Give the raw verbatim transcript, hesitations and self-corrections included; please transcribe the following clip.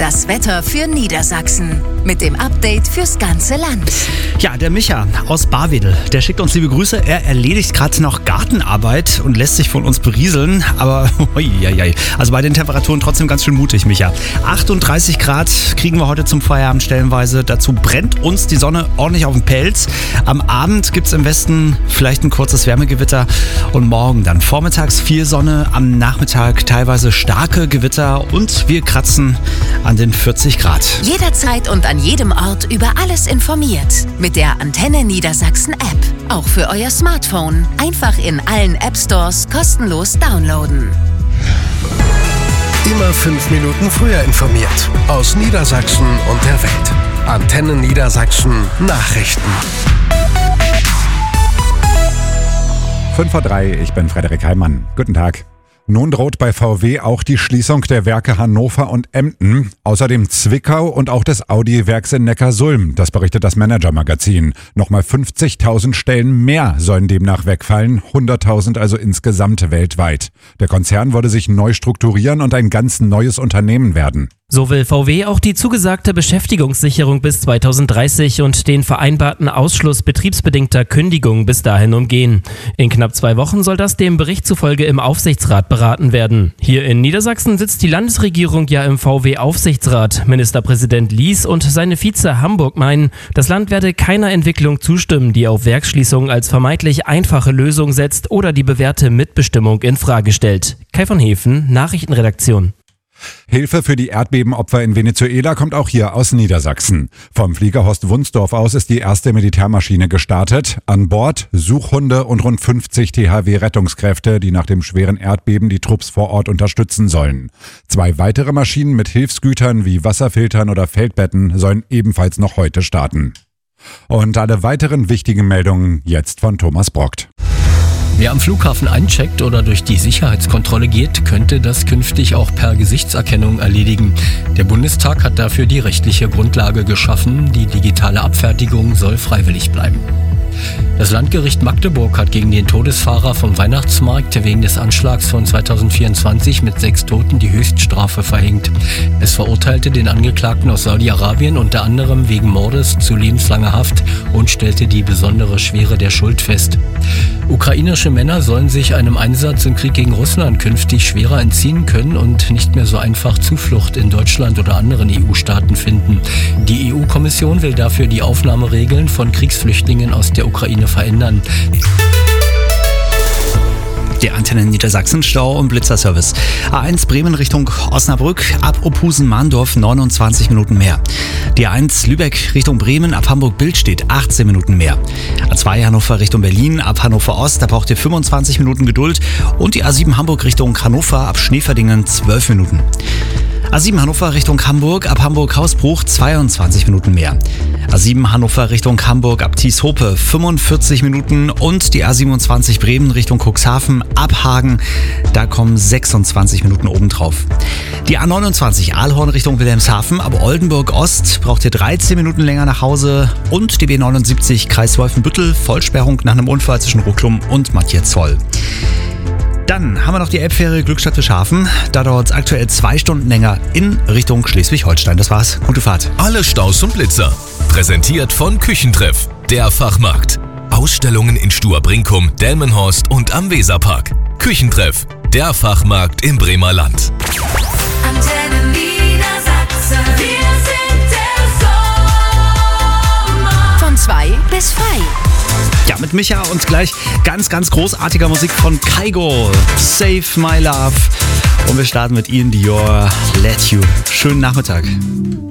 Das Wetter für Niedersachsen mit dem Update fürs ganze Land. Ja, der Micha aus Barwedel, der schickt uns liebe Grüße. Er erledigt gerade noch Gartenarbeit und lässt sich von uns berieseln. Aber, oi, also bei den Temperaturen trotzdem ganz schön mutig, Micha. achtunddreißig Grad kriegen wir heute zum Feierabend stellenweise. Dazu brennt uns die Sonne ordentlich auf den Pelz. Am Abend gibt es im Westen vielleicht ein kurzes Wärmegewitter. Und morgen dann vormittags viel Sonne, am Nachmittag teilweise starke Gewitter. Und wir kratzen an den vierzig Grad. Jederzeit und an jedem Ort über alles informiert. Mit der Antenne Niedersachsen App. Auch für euer Smartphone. Einfach in allen App Stores kostenlos downloaden. Immer fünf Minuten früher informiert. Aus Niedersachsen und der Welt. Antenne Niedersachsen Nachrichten. fünf vor drei, ich bin Frederik Heimann. Guten Tag. Nun droht bei V W auch die Schließung der Werke Hannover und Emden, außerdem Zwickau und auch des Audi-Werks in Neckarsulm. Das berichtet das Manager-Magazin. Nochmal fünfzigtausend Stellen mehr sollen demnach wegfallen, hunderttausend also insgesamt weltweit. Der Konzern würde sich neu strukturieren und ein ganz neues Unternehmen werden. So will V W auch die zugesagte Beschäftigungssicherung bis zweitausenddreißig und den vereinbarten Ausschluss betriebsbedingter Kündigungen bis dahin umgehen. In knapp zwei Wochen soll das dem Bericht zufolge im Aufsichtsrat beraten werden. Hier in Niedersachsen sitzt die Landesregierung ja im V W-Aufsichtsrat. Ministerpräsident Lies und seine Vize Hamburg meinen, das Land werde keiner Entwicklung zustimmen, die auf Werksschließungen als vermeintlich einfache Lösung setzt oder die bewährte Mitbestimmung in Frage stellt. Kai von Hefen, Nachrichtenredaktion. Hilfe für die Erdbebenopfer in Venezuela kommt auch hier aus Niedersachsen. Vom Flieger Horst Wunsdorf aus ist die erste Militärmaschine gestartet. An Bord Suchhunde und rund fünfzig T H W-Rettungskräfte, die nach dem schweren Erdbeben die Trupps vor Ort unterstützen sollen. Zwei weitere Maschinen mit Hilfsgütern wie Wasserfiltern oder Feldbetten sollen ebenfalls noch heute starten. Und alle weiteren wichtigen Meldungen jetzt von Thomas Brockt. Wer am Flughafen eincheckt oder durch die Sicherheitskontrolle geht, könnte das künftig auch per Gesichtserkennung erledigen. Der Bundestag hat dafür die rechtliche Grundlage geschaffen. Die digitale Abfertigung soll freiwillig bleiben. Das Landgericht Magdeburg hat gegen den Todesfahrer vom Weihnachtsmarkt wegen des Anschlags von zweitausendvierundzwanzig mit sechs Toten die Höchststrafe verhängt. Es verurteilte den Angeklagten aus Saudi-Arabien unter anderem wegen Mordes zu lebenslanger Haft und stellte die besondere Schwere der Schuld fest. Ukrainische Männer sollen sich einem Einsatz im Krieg gegen Russland künftig schwerer entziehen können und nicht mehr so einfach Zuflucht in Deutschland oder anderen E U-Staaten finden. Die E U-Kommission will dafür die Aufnahmeregeln von Kriegsflüchtlingen aus der Ukraine verändern. Der Antenne Niedersachsen Stau- und Blitzerservice. A eins Bremen Richtung Osnabrück, ab Opusen-Mahndorf neunundzwanzig Minuten mehr. Die A eins Lübeck Richtung Bremen, ab Hamburg-Billstedt achtzehn Minuten mehr. A zwei Hannover Richtung Berlin, ab Hannover Ost, da braucht ihr fünfundzwanzig Minuten Geduld. Und die A sieben Hamburg Richtung Hannover, ab Schneeverdingen zwölf Minuten. A sieben Hannover Richtung Hamburg, ab Hamburg-Hausbruch zweiundzwanzig Minuten mehr. A sieben Hannover Richtung Hamburg, ab Thieshope fünfundvierzig Minuten und die A siebenundzwanzig Bremen Richtung Cuxhaven, ab Hagen, da kommen sechsundzwanzig Minuten obendrauf. Die A neunundzwanzig Aalhorn Richtung Wilhelmshaven, ab Oldenburg Ost braucht ihr dreizehn Minuten länger nach Hause und die B neunundsiebzig Kreis Wolfenbüttel, Vollsperrung nach einem Unfall zwischen Rucklum und Matthias-Zoll. Dann haben wir noch die Elbfähre Glückstadt Fischhafen. Da dauert es aktuell zwei Stunden länger in Richtung Schleswig-Holstein. Das war's. Gute Fahrt. Alle Staus und Blitzer. Präsentiert von Küchentreff, der Fachmarkt. Ausstellungen in Stuhr-Brinkum, Delmenhorst und am Weserpark. Küchentreff, der Fachmarkt im Bremer Land. Antenne Niedersachsen. Wir sind der Sommer. Von zwei bis frei. Ja, mit Micha und gleich ganz, ganz großartiger Musik von Kygo. Save My Love. Und wir starten mit Ian Dior, Let You. Schönen Nachmittag.